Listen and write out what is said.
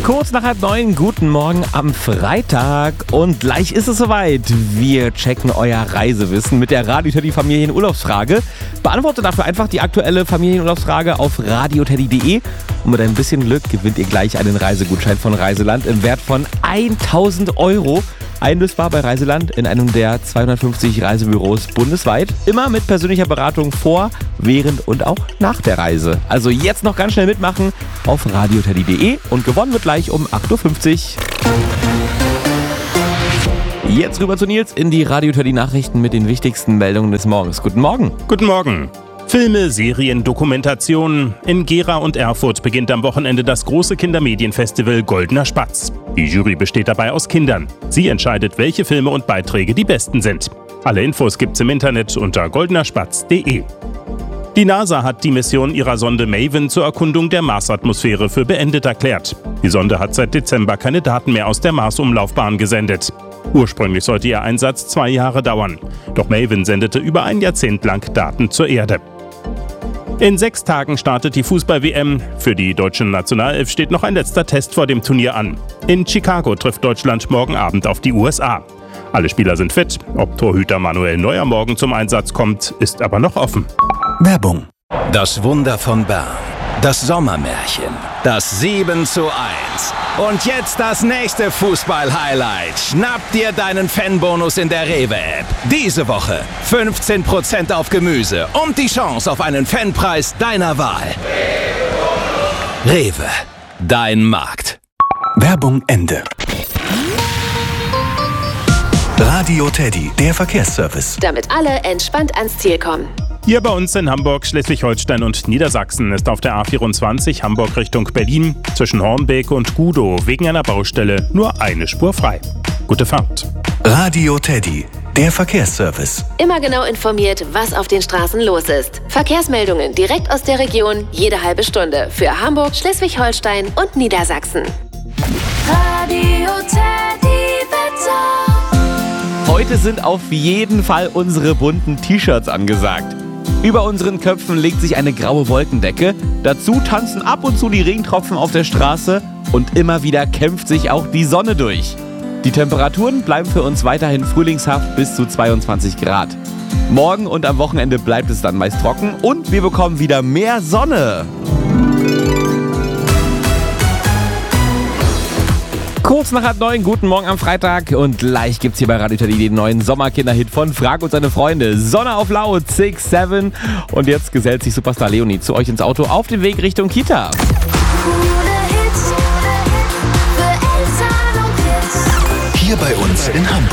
Kurz nach 8:30, guten Morgen am Freitag und gleich ist es soweit. Wir checken euer Reisewissen mit der Radio-Teddy Familienurlaubsfrage. Beantwortet dafür einfach die aktuelle Familienurlaubsfrage auf radioteddy.de und mit ein bisschen Glück gewinnt ihr gleich einen Reisegutschein von Reiseland im Wert von 1.000 €. Einlösbar bei Reiseland in einem der 250 Reisebüros bundesweit. Immer mit persönlicher Beratung vor, während und auch nach der Reise. Also jetzt noch ganz schnell mitmachen auf radioteddy.de und gewonnen wird gleich um 8.50 Uhr. Jetzt rüber zu Nils in die Radio-Teddy-Nachrichten mit den wichtigsten Meldungen des Morgens. Guten Morgen. Guten Morgen. Filme, Serien, Dokumentationen. In Gera und Erfurt beginnt am Wochenende das große Kindermedienfestival Goldener Spatz. Die Jury besteht dabei aus Kindern. Sie entscheidet, welche Filme und Beiträge die besten sind. Alle Infos gibt's im Internet unter goldenerspatz.de. Die NASA hat die Mission ihrer Sonde Maven zur Erkundung der Marsatmosphäre für beendet erklärt. Die Sonde hat seit Dezember keine Daten mehr aus der Marsumlaufbahn gesendet. Ursprünglich sollte ihr Einsatz 2 Jahre dauern. Doch Maven sendete über ein Jahrzehnt lang Daten zur Erde. In 6 Tagen startet die Fußball-WM. Für die deutsche Nationalelf steht noch ein letzter Test vor dem Turnier an. In Chicago trifft Deutschland morgen Abend auf die USA. Alle Spieler sind fit. Ob Torhüter Manuel Neuer morgen zum Einsatz kommt, ist aber noch offen. Werbung. Das Wunder von Bern. Das Sommermärchen. Das 7:1. Und jetzt das nächste Fußball-Highlight. Schnapp dir deinen Fanbonus in der Rewe-App. Diese Woche 15% auf Gemüse und die Chance auf einen Fanpreis deiner Wahl. Rewe. Dein Markt. Werbung Ende. Radio Teddy, der Verkehrsservice. Damit alle entspannt ans Ziel kommen. Hier bei uns in Hamburg, Schleswig-Holstein und Niedersachsen ist auf der A24 Hamburg Richtung Berlin zwischen Hornbeek und Gudow wegen einer Baustelle nur eine Spur frei. Gute Fahrt. Radio Teddy, der Verkehrsservice. Immer genau informiert, was auf den Straßen los ist. Verkehrsmeldungen direkt aus der Region, jede halbe Stunde. Für Hamburg, Schleswig-Holstein und Niedersachsen. Radio Teddy Wetter. Heute sind auf jeden Fall unsere bunten T-Shirts angesagt. Über unseren Köpfen legt sich eine graue Wolkendecke. Dazu tanzen ab und zu die Regentropfen auf der Straße und immer wieder kämpft sich auch die Sonne durch. Die Temperaturen bleiben für uns weiterhin frühlingshaft bis zu 22 Grad. Morgen und am Wochenende bleibt es dann meist trocken und wir bekommen wieder mehr Sonne. Kurz nach 8:30, guten Morgen am Freitag und gleich gibt's hier bei Radio Teddy den neuen Sommerkinderhit von Frag und seine Freunde. Sonne auf laut, 6-7 und jetzt gesellt sich Superstar Leonie zu euch ins Auto auf dem Weg Richtung Kita. Hier bei uns in Hamburg.